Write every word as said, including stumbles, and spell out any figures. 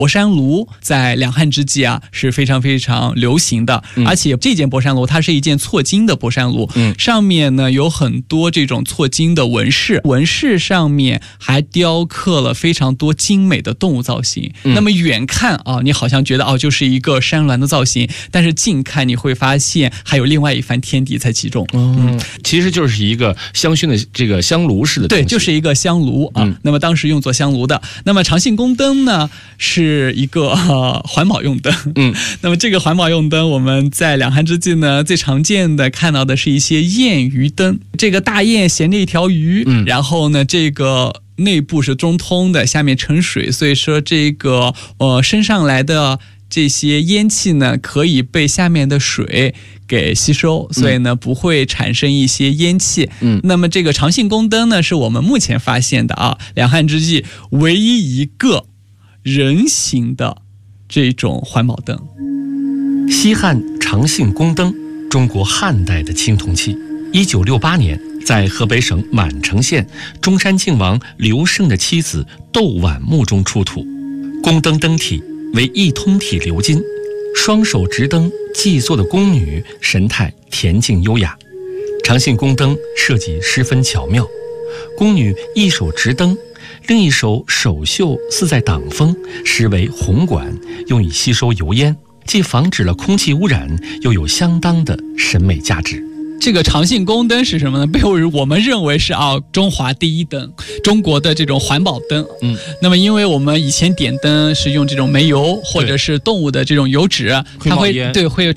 博山炉在两汉之际啊是非常非常流行的，嗯、而且这件博山炉它是一件错金的博山炉，嗯、上面呢有很多这种错金的纹饰，纹饰上面还雕刻了非常多精美的动物造型。嗯、那么远看啊，你好像觉得哦就是一个山峦的造型，但是近看你会发现还有另外一番天地在其中。 嗯，其实就是一个香薰的这个香炉式的东西， 对，就是一个香炉啊。嗯、那么当时用作香炉的，那么长信宫灯呢是一个、呃、环保用灯。嗯，那么这个环保用灯，我们在两汉之际呢最常见的看到的是一些燕鱼灯，这个大雁衔着一条鱼，嗯、然后呢这个内部是中通的，下面盛水，所以说这个呃升上来的这些烟气呢可以被下面的水给吸收，所以呢不会产生一些烟气。嗯，那么这个长信宫灯呢是我们目前发现的啊两汉之际唯一一个人形的这种环保灯。 西汉长信宫灯，中国汉代的青铜器，一九六八年在河北省满城县中山靖王刘胜的妻子窦婉墓中出土。宫灯灯体为一通体鎏金，双手执灯祭坐的宫女神态恬静优雅。长信宫灯设计十分巧妙，宫女一手执灯，另一手手袖似在挡风，实为红管，用以吸收油烟，既防止了空气污染，又有相当的审美价值。 这个长信宫灯是什么呢？被我们认为是啊中华第一灯，中国的这种环保灯。嗯，那么因为我们以前点灯是用这种煤油或者是动物的这种油脂，它会对会